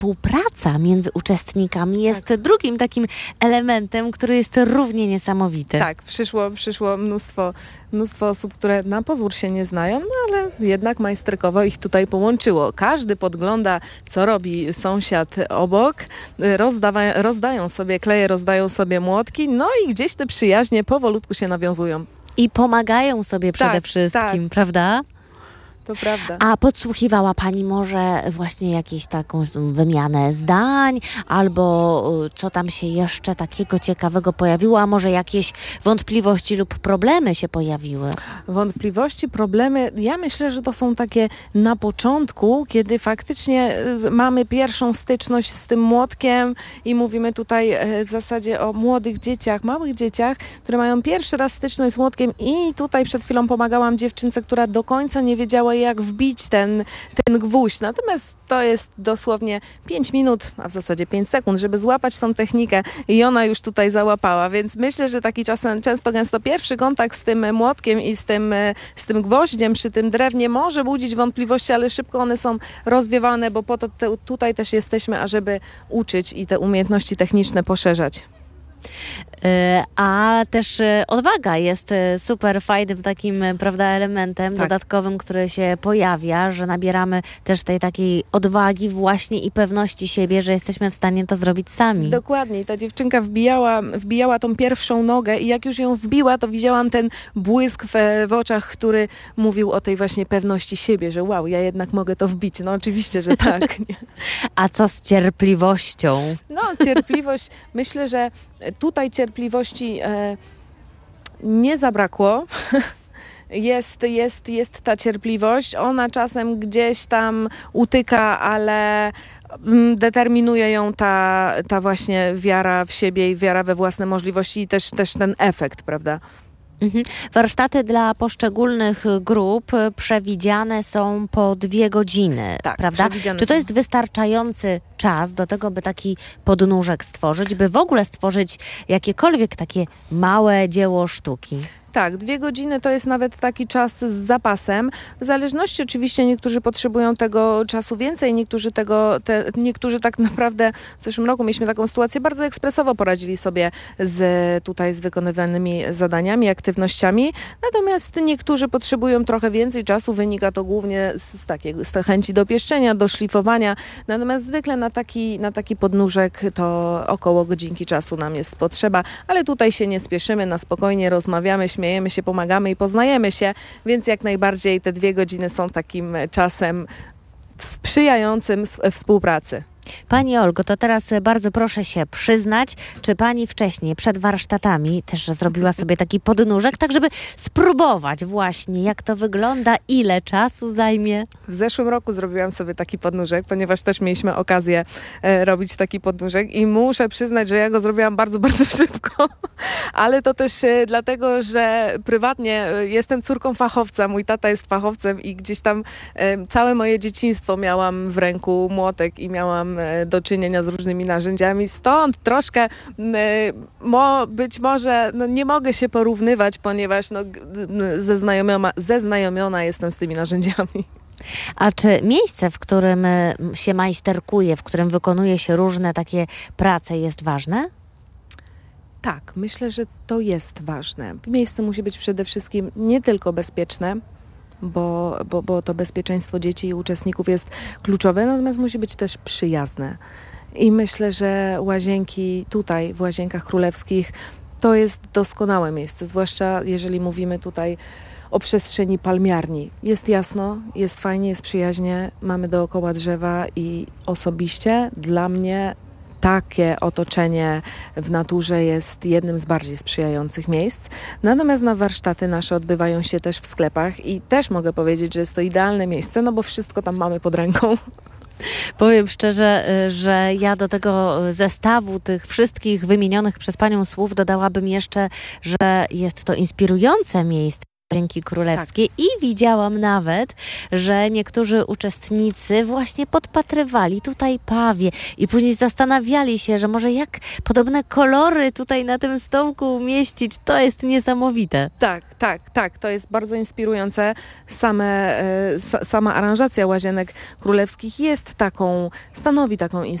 współpraca między uczestnikami jest drugim takim elementem, który jest równie niesamowity. Tak, przyszło mnóstwo osób, które na pozór się nie znają, no ale jednak majsterkowo ich tutaj połączyło. Każdy podgląda, co robi sąsiad obok, rozdają sobie kleje, rozdają sobie młotki, no i gdzieś te przyjaźnie powolutku się nawiązują. I pomagają sobie przede wszystkim, prawda? To prawda. A podsłuchiwała Pani może właśnie jakąś taką wymianę zdań, albo co tam się jeszcze takiego ciekawego pojawiło, a może jakieś wątpliwości lub problemy się pojawiły? Wątpliwości, problemy, ja myślę, że to są takie na początku, kiedy faktycznie mamy pierwszą styczność z tym młotkiem i mówimy tutaj w zasadzie o młodych dzieciach, małych dzieciach, które mają pierwszy raz styczność z młotkiem i tutaj przed chwilą pomagałam dziewczynce, która do końca nie wiedziała, jak wbić ten gwóźdź. Natomiast to jest dosłownie 5 minut, a w zasadzie 5 sekund, żeby złapać tą technikę i ona już tutaj załapała, więc myślę, że taki czasem często gęsto pierwszy kontakt z tym młotkiem i z tym gwoździem przy tym drewnie może budzić wątpliwości, ale szybko one są rozwiewane, bo po to tutaj też jesteśmy, ażeby uczyć i te umiejętności techniczne poszerzać. A też odwaga jest super fajnym takim, prawda, elementem dodatkowym, który się pojawia, że nabieramy też tej takiej odwagi właśnie i pewności siebie, że jesteśmy w stanie to zrobić sami. Dokładnie. I ta dziewczynka wbijała tą pierwszą nogę i jak już ją wbiła, to widziałam ten błysk w oczach, który mówił o tej właśnie pewności siebie, że wow, ja jednak mogę to wbić. No oczywiście, że tak. Nie? A co z cierpliwością? No, cierpliwość. Myślę, że tutaj cierpliwości nie zabrakło. Jest ta cierpliwość. Ona czasem gdzieś tam utyka, ale determinuje ją ta właśnie wiara w siebie i wiara we własne możliwości i też ten efekt, prawda? Warsztaty dla poszczególnych grup przewidziane są po 2 godziny, prawda? Czy to jest wystarczający czas do tego, by taki podnóżek stworzyć, by w ogóle stworzyć jakiekolwiek takie małe dzieło sztuki? Tak, 2 godziny to jest nawet taki czas z zapasem. W zależności oczywiście niektórzy potrzebują tego czasu więcej, niektórzy tak naprawdę w zeszłym roku mieliśmy taką sytuację, bardzo ekspresowo poradzili sobie z wykonywanymi zadaniami, aktywnościami. Natomiast niektórzy potrzebują trochę więcej czasu, wynika to głównie z chęci do pieszczenia, do szlifowania. Natomiast zwykle na taki podnóżek to około godzinki czasu nam jest potrzeba, ale tutaj się nie spieszymy, na spokojnie rozmawiamy, śmiejemy się, pomagamy i poznajemy się, więc jak najbardziej te 2 godziny są takim czasem sprzyjającym współpracy. Pani Olgo, to teraz bardzo proszę się przyznać, czy Pani wcześniej, przed warsztatami też zrobiła sobie taki podnóżek, tak żeby spróbować właśnie, jak to wygląda, ile czasu zajmie? W zeszłym roku zrobiłam sobie taki podnóżek, ponieważ też mieliśmy okazję robić taki podnóżek i muszę przyznać, że ja go zrobiłam bardzo, bardzo szybko, ale to też dlatego, że prywatnie jestem córką fachowca, mój tata jest fachowcem i gdzieś tam całe moje dzieciństwo miałam w ręku młotek i miałam do czynienia z różnymi narzędziami, stąd troszkę być może nie mogę się porównywać, ponieważ zeznajomiona jestem z tymi narzędziami. A czy miejsce, w którym się majsterkuje, w którym wykonuje się różne takie prace, jest ważne? Tak, myślę, że to jest ważne. Miejsce musi być przede wszystkim nie tylko bezpieczne, bo to bezpieczeństwo dzieci i uczestników jest kluczowe, natomiast musi być też przyjazne. I myślę, że łazienki tutaj, w Łazienkach Królewskich, to jest doskonałe miejsce, zwłaszcza jeżeli mówimy tutaj o przestrzeni palmiarni. Jest jasno, jest fajnie, jest przyjaźnie, mamy dookoła drzewa i osobiście dla mnie takie otoczenie w naturze jest jednym z bardziej sprzyjających miejsc. Natomiast warsztaty nasze odbywają się też w sklepach i też mogę powiedzieć, że jest to idealne miejsce, no bo wszystko tam mamy pod ręką. Powiem szczerze, że ja do tego zestawu tych wszystkich wymienionych przez Panią słów dodałabym jeszcze, że jest to inspirujące miejsce. ręki królewskie i widziałam nawet, że niektórzy uczestnicy właśnie podpatrywali tutaj pawie i później zastanawiali się, że może jak podobne kolory tutaj na tym stołku umieścić. To jest niesamowite. Tak, to jest bardzo inspirujące. Sama aranżacja Łazienek Królewskich stanowi taką